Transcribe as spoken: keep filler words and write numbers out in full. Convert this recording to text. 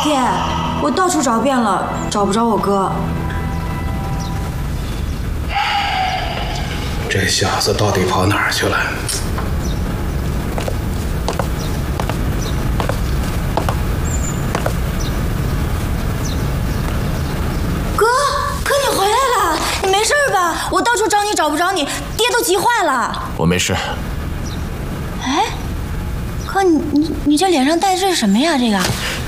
天，我到处找遍了，找不着我哥。 这小子到底跑哪儿去了？ 哥，哥你回来了，你没事吧？我到处找你找不着你，爹都急坏了。 我没事。 哎，哥你你你这脸上带的这是什么呀？这个。